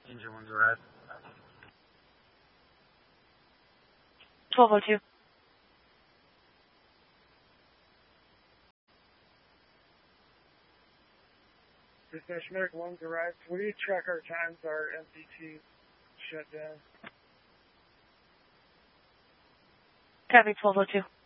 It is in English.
Engine 1's arrived. 1202. Dispatch Medic 1's arrived. Will you track our times? Our MCT shut down. Copy 1202.